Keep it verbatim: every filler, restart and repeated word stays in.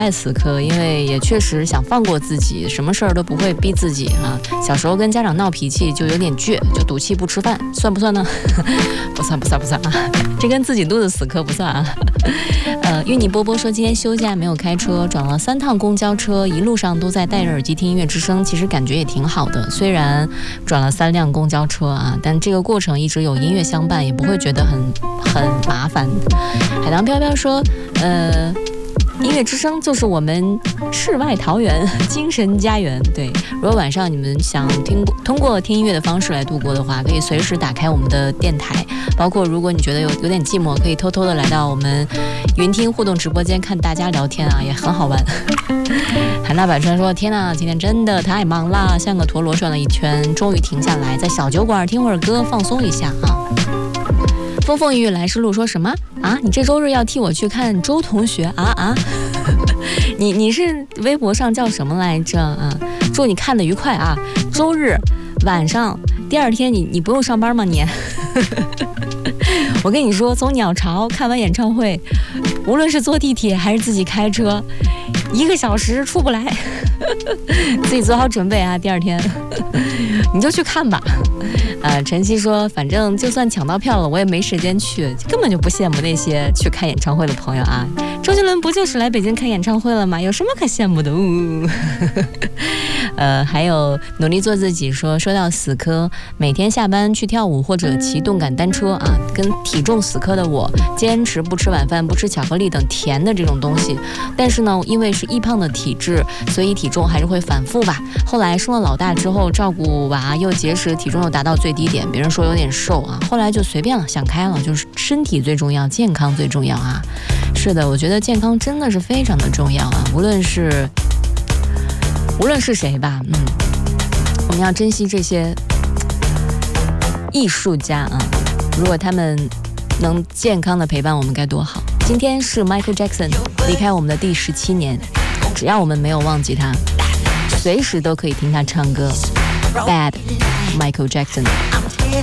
爱死磕，因为也确实想放过自己，什么事儿都不会逼自己啊。小时候跟家长闹脾气就有点倔，就赌气不吃饭，算不算呢？不算不算不算啊，这跟自己肚子死磕不算啊。呃，芋泥波波说今天休假没有开车，转了三趟公交车，一路上都在戴着耳机听音乐之声，其实感觉也挺好的。虽然转了三辆公交车啊，但这个过程一直有音乐相伴，也不会觉得很很麻烦。海棠飘飘说，呃。音乐之声就是我们世外桃源，精神家园。对，如果晚上你们想听通过听音乐的方式来度过的话，可以随时打开我们的电台，包括如果你觉得有有点寂寞，可以偷偷的来到我们云听互动直播间看大家聊天啊，也很好玩。韩大百川说，天哪，今天真的太忙了，像个陀螺转了一圈，终于停下来，在小酒馆听会儿歌放松一下啊。风风雨雨来时路说什么啊？你这周日要替我去看周同学啊啊？你你是微博上叫什么来着啊？祝你看得愉快啊！周日晚上第二天你你不用上班吗你？我跟你说，从鸟巢看完演唱会，无论是坐地铁还是自己开车，一个小时出不来，自己做好准备啊！第二天你就去看吧。呃，晨曦说，反正就算抢到票了，我也没时间去，根本就不羡慕那些去看演唱会的朋友啊。周杰伦不就是来北京看演唱会了吗？有什么可羡慕的？呜、呃，呃，还有努力做自己说，说到死磕，每天下班去跳舞或者骑动感单车啊，跟体重死磕的我，坚持不吃晚饭，不吃巧克力等甜的这种东西。但是呢，因为是易胖的体质，所以体重还是会反复吧。后来生了老大之后，照顾娃又节食，体重又达到最低点，别人说有点瘦啊，后来就随便了，想开了，就是身体最重要，健康最重要啊。是的，我觉得健康真的是非常的重要啊，无论是无论是谁吧，嗯，我们要珍惜这些艺术家啊，如果他们能健康的陪伴我们该多好。今天是 Michael Jackson 离开我们的第十七年，只要我们没有忘记他，随时都可以听他唱歌。Bad Michael Jackson。